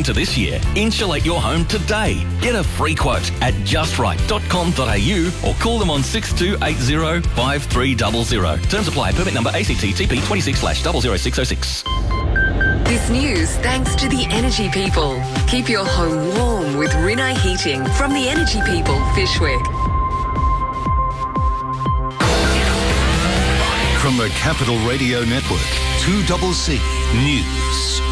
winter this year. Insulate your home today. Get a free quote at justright.com.au or call them on 6280 5300. Terms apply. Permit number ACT-TP 26/00606. This news thanks to the Energy People. Keep your home warm with Rinnai Heating from the Energy People, Fyshwick. From the Capital Radio Network, 2CC News.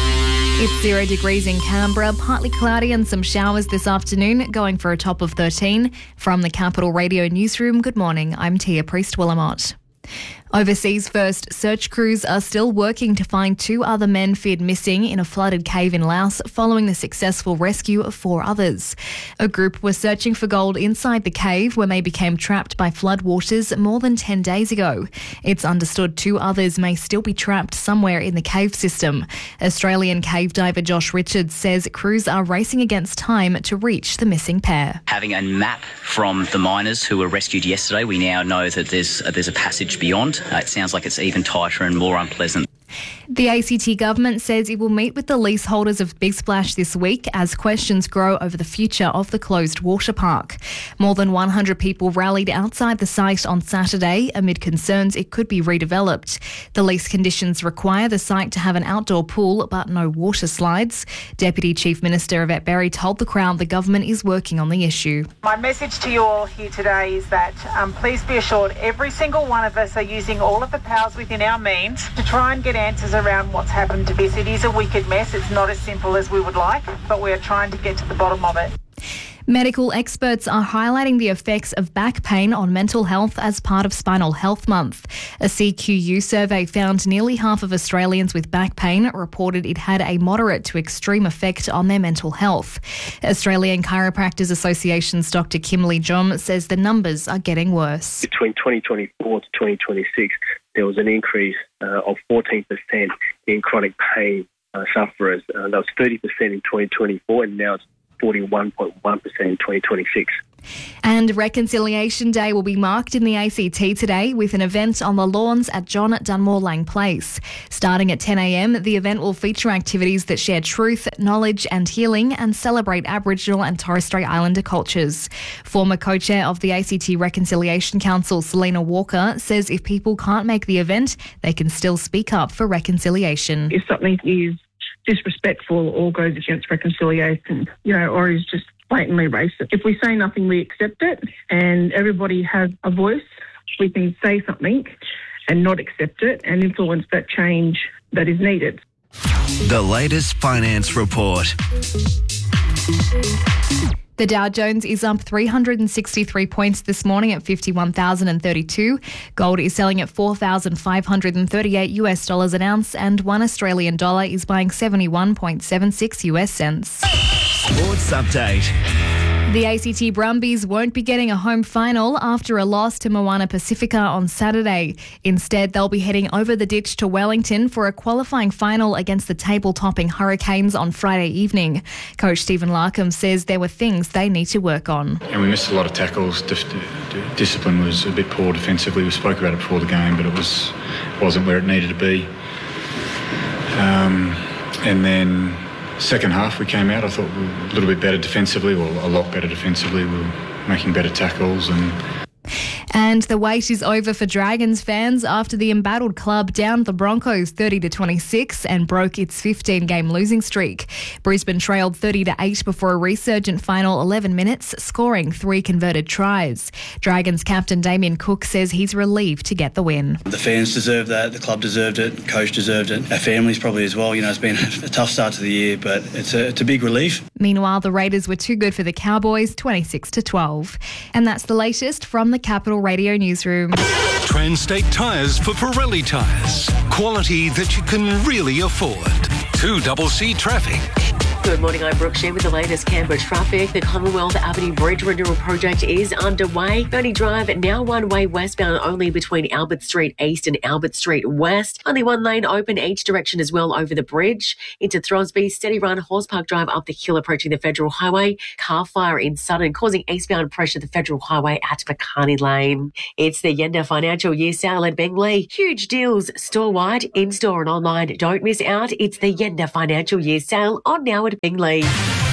It's 0 degrees in Canberra, partly cloudy and some showers this afternoon, going for a top of 13. From the Capital Radio Newsroom, good morning, I'm Tia Priest-Willamott. Overseas first search crews are still working to find 2 other men feared missing in a flooded cave in Laos following the successful rescue of 4 others. A group was searching for gold inside the cave when they became trapped by floodwaters more than 10 days ago. It's understood 2 others may still be trapped somewhere in the cave system. Australian cave diver Josh Richards says crews are racing against time to reach the missing pair. Having a map from the miners who were rescued yesterday, we now know that there's a passage beyond. It sounds like it's even tighter and more unpleasant. The ACT government says it will meet with the leaseholders of Big Splash this week as questions grow over the future of the closed water park. More than 100 people rallied outside the site on Saturday amid concerns it could be redeveloped. The lease conditions require the site to have an outdoor pool but no water slides. Deputy Chief Minister Yvette Berry told the crowd the government is working on the issue. My message to you all here today is that please be assured every single one of us are using all of the powers within our means to try and get answers around what's happened to this. It is a wicked mess. It's not as simple as we would like, but we are trying to get to the bottom of it. Medical experts are highlighting the effects of back pain on mental health as part of Spinal Health Month. A CQU survey found nearly half of Australians with back pain reported it had a moderate to extreme effect on their mental health. Australian Chiropractors Association's Dr. Kimberly Jom says the numbers are getting worse. Between 2024 to 2026, there was an increase of 14% in chronic pain sufferers. That was 30% in 2024 and now it's 41.1% in 2026. And Reconciliation Day will be marked in the ACT today with an event on the lawns at John Dunmore Lang Place. Starting at 10 a.m, the event will feature activities that share truth, knowledge and healing and celebrate Aboriginal and Torres Strait Islander cultures. Former co-chair of the ACT Reconciliation Council, Selena Walker, says if people can't make the event, they can still speak up for reconciliation. If something is disrespectful or goes against reconciliation, or is just blatantly racist. If we say nothing, we accept it, and everybody has a voice. We can say something and not accept it and influence that change that is needed. The latest finance report. The Dow Jones is up 363 points this morning at 51,032. Gold is selling at $4,538 an ounce, and $1 Australian dollar is buying 71.76 US cents. Sports update. The ACT Brumbies won't be getting a home final after a loss to Moana Pacifica on Saturday. Instead, they'll be heading over the ditch to Wellington for a qualifying final against the table-topping Hurricanes on Friday evening. Coach Stephen Larkham says there were things they need to work on. And we missed a lot of tackles. Discipline was a bit poor defensively. We spoke about it before the game, but it wasn't where it needed to be. And then second half we came out, I thought we were a little bit better defensively, or a lot better defensively. We were making better tackles. And the wait is over for Dragons fans after the embattled club downed the Broncos 30-26 and broke its 15-game losing streak. Brisbane trailed 30-8 before a resurgent final 11 minutes, scoring 3 converted tries. Dragons captain Damien Cook says he's relieved to get the win. The fans deserved that, the club deserved it, the coach deserved it, our families probably as well. It's been a tough start to the year, but it's a big relief. Meanwhile, the Raiders were too good for the Cowboys, 26-12. And that's the latest from the Capital Radio Newsroom. Transtate Tyres for Pirelli tyres. Quality that you can really afford. 2CC Traffic. Good morning, I'm Brooke Shea with the latest Canberra traffic. The Commonwealth Avenue Bridge Renewal Project is underway. Ferny Drive now one-way westbound only between Albert Street East and Albert Street West. Only one lane open each direction as well over the bridge. Into Throsby, steady run Horse Park Drive up the hill approaching the Federal Highway. Car fire in Sutton causing eastbound pressure the Federal Highway at McCartney Lane. It's the Yenda Financial Year sale at Bengley. Huge deals store-wide, in-store and online. Don't miss out. It's the Yenda Financial Year sale on now at Bingley.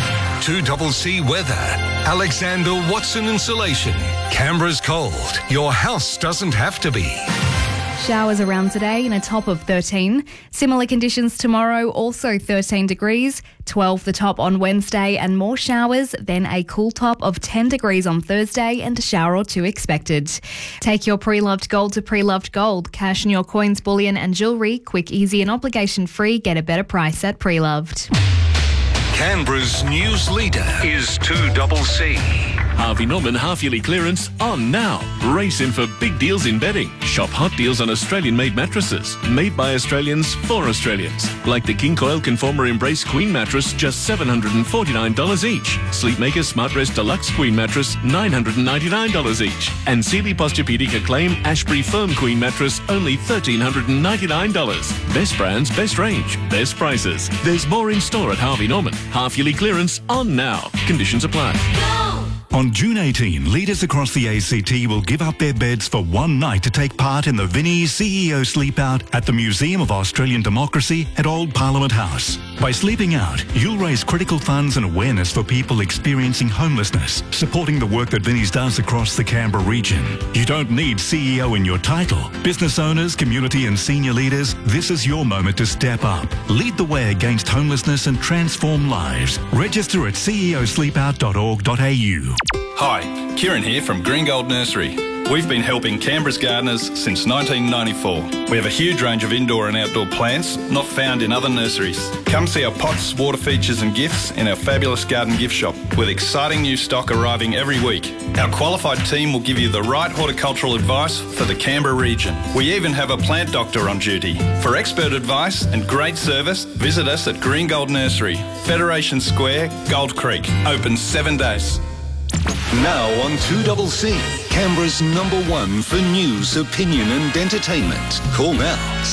2CC weather. Alexander Watson Insulation. Canberra's cold. Your house doesn't have to be. Showers around today and a top of 13. Similar conditions tomorrow, also 13 degrees, 12 the top on Wednesday and more showers, then a cool top of 10 degrees on Thursday and a shower or two expected. Take your pre-loved gold to Pre-Loved Gold. Cash in your coins, bullion and jewellery. Quick, easy and obligation-free. Get a better price at Pre-Loved. Canberra's news leader is 2CC. Harvey Norman half-yearly clearance on now. Race in for big deals in bedding. Shop hot deals on Australian-made mattresses. Made by Australians for Australians. Like the King Coil Conformer Embrace Queen mattress, just $749 each. Sleepmaker Smart Rest Deluxe Queen mattress, $999 each. And Sealy Posturepedic Acclaim Ashbury Firm Queen mattress, only $1,399. Best brands, best range, best prices. There's more in store at Harvey Norman. Half-yearly clearance on now. Conditions apply. On June 18, leaders across the ACT will give up their beds for one night to take part in the Vinnie's CEO Sleepout at the Museum of Australian Democracy at Old Parliament House. By sleeping out, you'll raise critical funds and awareness for people experiencing homelessness, supporting the work that Vinnie's does across the Canberra region. You don't need CEO in your title. Business owners, community and senior leaders, this is your moment to step up. Lead the way against homelessness and transform lives. Register at ceosleepout.org.au. Hi, Kieran here from Green Gold Nursery. We've been helping Canberra's gardeners since 1994. We have a huge range of indoor and outdoor plants not found in other nurseries. Come see our pots, water features and gifts in our fabulous garden gift shop with exciting new stock arriving every week. Our qualified team will give you the right horticultural advice for the Canberra region. We even have a plant doctor on duty. For expert advice and great service, visit us at Green Gold Nursery, Federation Square, Gold Creek. Open 7 days. Now on 2CC, Canberra's #1 for news, opinion and entertainment. Call now,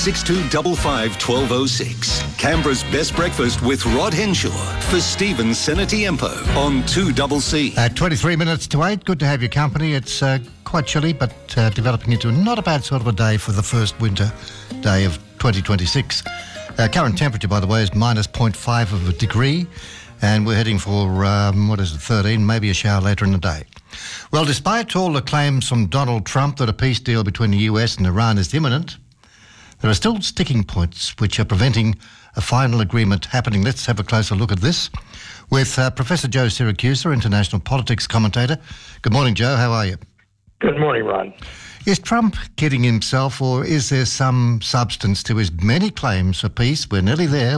6255 1206. Canberra's best breakfast with Rod Henshaw for Stephen Senatiempo on 2CC. 23 minutes to 8. Good to have your company. It's quite chilly, but developing into not a bad sort of a day for the first winter day of 2026. Current temperature, by the way, is minus 0.5 of a degree. And we're heading for, 13, maybe a shower later in the day. Well, despite all the claims from Donald Trump that a peace deal between the US and Iran is imminent, there are still sticking points which are preventing a final agreement happening. Let's have a closer look at this with Professor Joe Siracusa, international politics commentator. Good morning, Joe. How are you? Good morning, Ron. Is Trump kidding himself, or is there some substance to his many claims for peace? We're nearly there.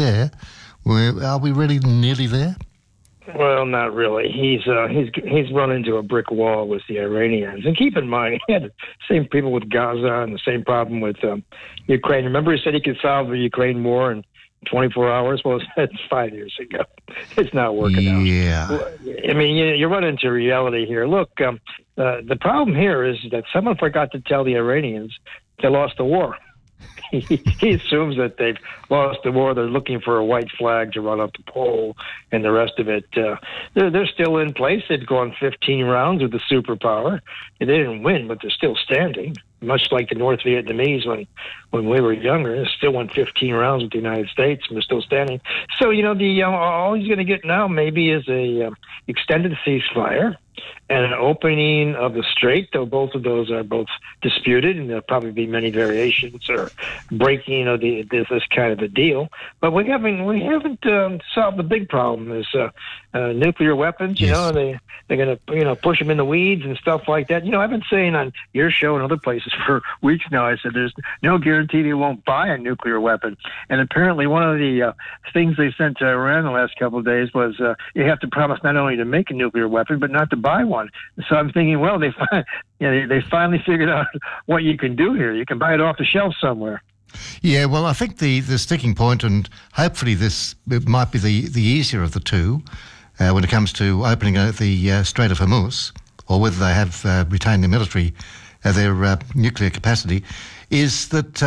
Are we really nearly there? Well, not really. He's run into a brick wall with the Iranians. And keep in mind, he had the same people with Gaza and the same problem with Ukraine. Remember he said he could solve the Ukraine war in 24 hours? Well, that's 5 years ago. It's not working out. Yeah. I mean, you run into reality here. Look, the problem here is that someone forgot to tell the Iranians they lost the war. He assumes that they've lost the war. They're looking for a white flag to run up the pole and the rest of it. They're still in place. They've gone 15 rounds with the superpower. They didn't win, but they're still standing, much like the North Vietnamese when we were younger. They still won 15 rounds with the United States, and they're still standing. So, all he's going to get now maybe is a extended ceasefire and an opening of the strait, though both of those are both disputed, and there'll probably be many variations or breaking of this kind of a deal. But we haven't solved the big problem: is nuclear weapons. Yes. They're going to push them in the weeds and stuff like that. I've been saying on your show and other places for weeks now. I said there's no guarantee they won't buy a nuclear weapon, and apparently one of the things they sent to Iran the last couple of days was you have to promise not only to make a nuclear weapon but not to buy one. So I'm thinking, well, they finally figured out what you can do here. You can buy it off the shelf somewhere. Yeah, well, I think the sticking point, and hopefully it might be the easier of the two when it comes to opening the Strait of Hormuz, or whether they have retained their military, their nuclear capacity, is that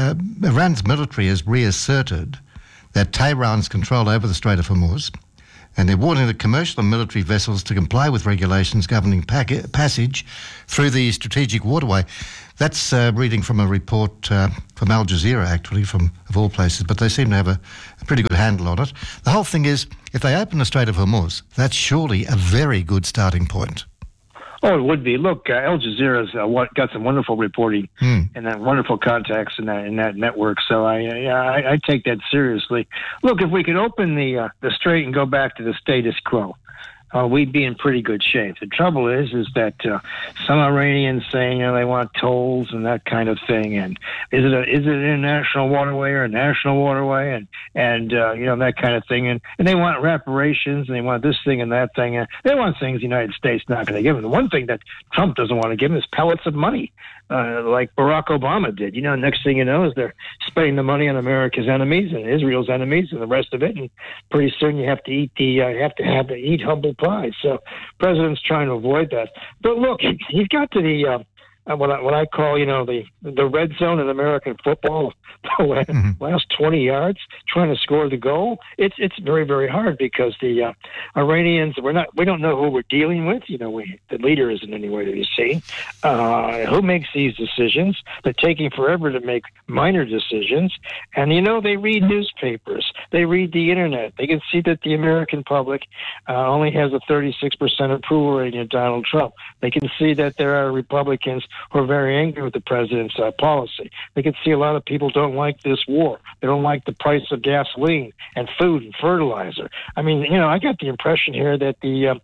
Iran's military has reasserted that Tehran's control over the Strait of Hormuz And they're warning the commercial and military vessels to comply with regulations governing passage through the strategic waterway. That's reading from a report from Al Jazeera, actually, of all places, but they seem to have a pretty good handle on it. The whole thing is, if they open the Strait of Hormuz, that's surely a very good starting point. Oh, it would be. Look, Al Jazeera's got some wonderful reporting and that wonderful contacts in that network. So I take that seriously. Look, if we could open the strait and go back to the status quo, we'd be in pretty good shape. The trouble is that some Iranians saying they want tolls and that kind of thing, and is it an international waterway or a national waterway, and that kind of thing, and they want reparations and they want this thing and that thing, and they want things the United States not going to give them. The one thing that Trump doesn't want to give them is pellets of money, like Barack Obama did. Next thing you know is they're spending the money on America's enemies and Israel's enemies and the rest of it, and pretty soon you have to eat eat humble pie. So president's trying to avoid that. But look, he's got to the what I call the red zone in American football. The last 20 yards trying to score the goal. It's very, very hard because the Iranians, we don't know who we're dealing with. The leader isn't anywhere to be seen. Who makes these decisions? They're taking forever to make minor decisions. And they read newspapers, they read the internet. They can see that the American public only has a 36% approval rating of Donald Trump. They can see that there are Republicans who are very angry with the president's policy. They can see a lot of people don't like this war. They don't like the price of gasoline and food and fertilizer. I mean, I got the impression here that the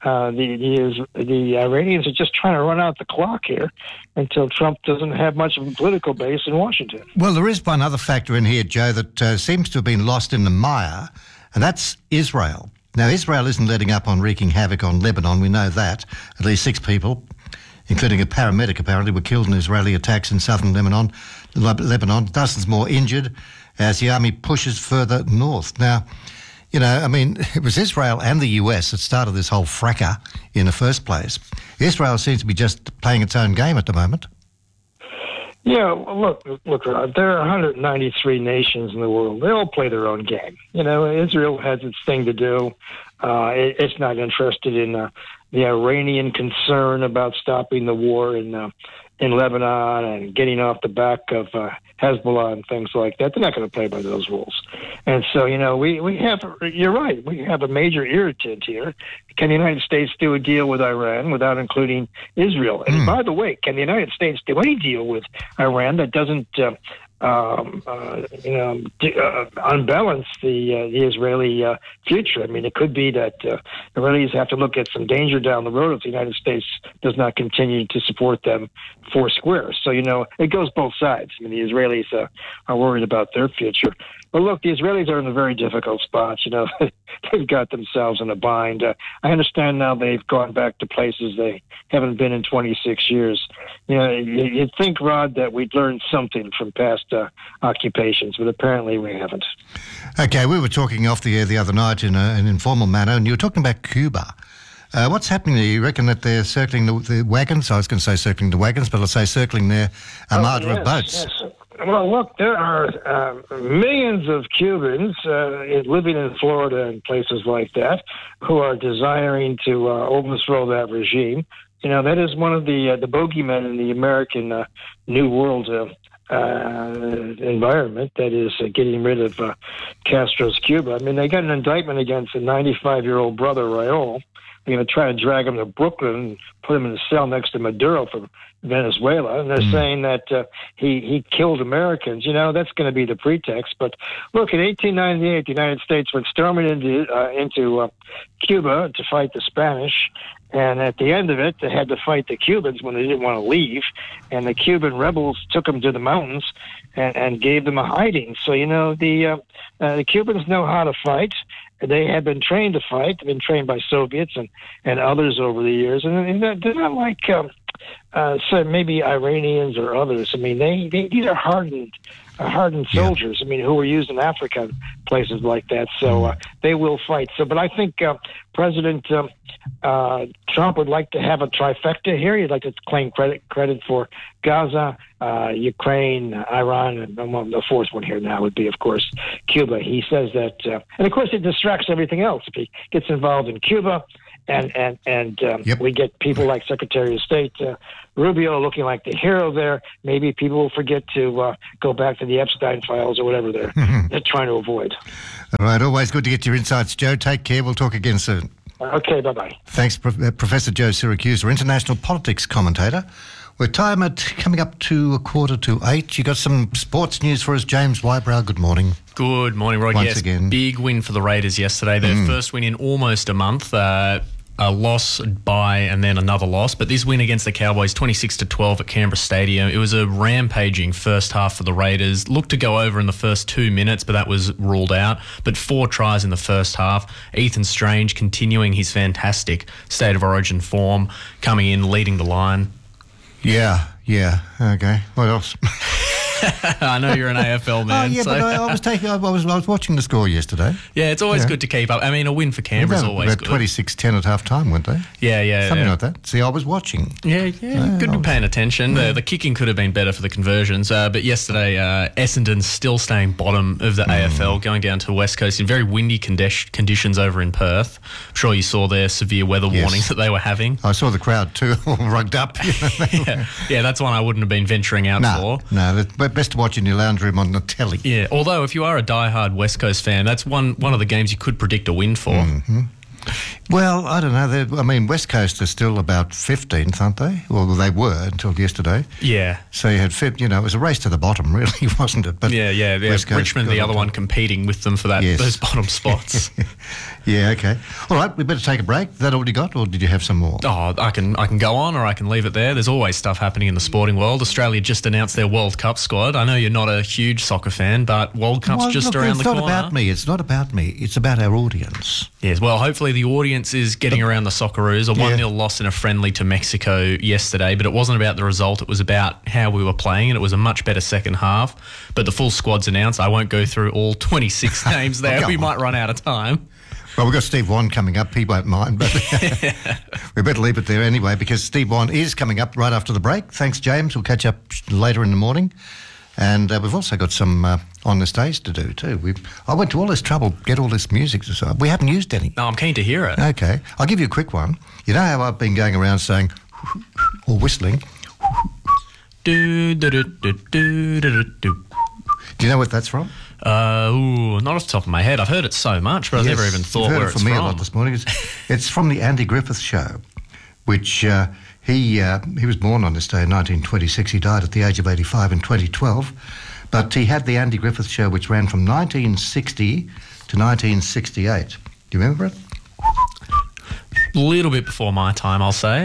Iranians are just trying to run out the clock here until Trump doesn't have much of a political base in Washington. Well, there is one other factor in here, Joe, that seems to have been lost in the mire, and that's Israel. Now, Israel isn't letting up on wreaking havoc on Lebanon. We know that. At least 6 people, including a paramedic apparently, were killed in Israeli attacks in southern Lebanon. Dozens more injured as the army pushes further north. Now, it was Israel and the US that started this whole fracas in the first place. Israel seems to be just playing its own game at the moment. Yeah, look, Rod, there are 193 nations in the world. They all play their own game. Israel has its thing to do. It's not interested in the Iranian concern about stopping the war in Lebanon and getting off the back of Hezbollah and things like that. They're not going to play by those rules. And so, we have, you're right, we have a major irritant here. Can the United States do a deal with Iran without including Israel? And by the way, can the United States do any deal with Iran that doesn't unbalance the Israeli future? I mean, it could be that Israelis have to look at some danger down the road if the United States does not continue to support them four square. So, it goes both sides. I mean, the Israelis are worried about their future. But look, the Israelis are in a very difficult spot. They've got themselves in a bind. I understand now they've gone back to places they haven't been in 26 years. You'd think, Rod, that we'd learned something from past occupations, but apparently we haven't. Okay, we were talking off the air the other night in an informal manner, and you were talking about Cuba. What's happening there? You reckon that they're circling the wagons? I was going to say circling the wagons, but I'll say circling their armada of boats. Yes. Well, look, there are millions of Cubans living in Florida and places like that who are desiring to overthrow that regime. That is one of the bogeymen in the American New World environment, that is getting rid of Castro's Cuba. I mean, they got an indictment against a 95-year-old brother, Raul. They're going to try to drag him to Brooklyn and put him in a cell next to Maduro from Venezuela, and they're saying that he killed Americans. That's going to be the pretext. But look, in 1898, the United States went storming into Cuba to fight the Spanish, and at the end of it, they had to fight the Cubans when they didn't want to leave, and the Cuban rebels took them to the mountains and gave them a hiding. So the Cubans know how to fight. They have been trained to fight. They've been trained by Soviets and others over the years, and they're not like say maybe Iranians or others. I mean, these are hardened soldiers. I mean, who were used in Africa and places like that. So they will fight. So, but I think President Trump would like to have a trifecta here. He'd like to claim credit for Gaza, Ukraine, Iran, and the fourth one here now would be, of course, Cuba. He says that, and of course it distracts everything else if he gets involved in Cuba. And we get people like Secretary of State Rubio looking like the hero there. Maybe people will forget to go back to the Epstein files or whatever they're trying to avoid. All right, always good to get your insights, Joe. Take care. We'll talk again soon. Okay, bye-bye. Thanks, Professor Joe Siracusa, international politics commentator. We're time at coming up to 7:45. You got some sports news for us, James Wybrow. Good morning. Good morning, Rod. Once again. Big win for the Raiders yesterday. Their first win in almost a month. A loss by and then another loss. But this win against the Cowboys, 26-12 at Canberra Stadium. It was a rampaging first half for the Raiders. Looked to go over in the first 2 minutes, but that was ruled out. But 4 tries in the first half. Ethan Strange continuing his fantastic State of Origin form, coming in, leading the line. Yeah. Okay. What else? I know you're an AFL man. But I was watching the score yesterday. Yeah, it's always good to keep up. I mean, a win for Canberra is always good. 26-10 at half time, weren't they? Yeah. Something like that. See, I was watching. Yeah. Good to be paying attention. The kicking could have been better for the conversions. But yesterday, Essendon's still staying bottom of the AFL, going down to the West Coast in very windy conditions over in Perth. I'm sure you saw their severe weather warnings that they were having. I saw the crowd too, all rugged up. Yeah, that's one I wouldn't have been venturing out for. No, best to watch in your lounge room on the telly. Yeah, although if you are a diehard West Coast fan, that's one of the games you could predict a win for. Mm-hmm. Well, I don't know. West Coast are still about 15th, aren't they? Well, they were until yesterday. Yeah. So you had, it was a race to the bottom, really, wasn't it? But yeah. Richmond, the other one, competing with them for those bottom spots. Yeah, okay. All right, we better take a break. Is that all you got, or did you have some more? Oh, I can go on, or I can leave it there. There's always stuff happening in the sporting world. Australia just announced their World Cup squad. I know you're not a huge soccer fan, but World Cup's around the corner. It's not about me. It's not about me. It's about our audience. Yes, well, hopefully the audience is getting around the Socceroos. A 1-0 loss in a friendly to Mexico yesterday, but it wasn't about the result. It was about how we were playing, and it was a much better second half. But the full squad's announced. I won't go through all 26 names there. We might run out of time. Well, we've got Steve Wan coming up. He won't mind, but we better leave it there anyway, because Steve Wan is coming up right after the break. Thanks, James. We'll catch up later in the morning. And we've also got some on the stage to do too. I went to all this trouble to get all this music to say. We haven't used any. No, I'm keen to hear it. Okay. I'll give you a quick one. You know how I've been going around saying, or whistling? Do you know what that's from? Not off the top of my head. I've heard it so much, but I've never even thought where it's from. You've heard it from me a lot this morning. It's from the Andy Griffith Show, which he was born on this day in 1926. He died at the age of 85 in 2012. But he had the Andy Griffith Show, which ran from 1960 to 1968. Do you remember it? A little bit before my time, I'll say.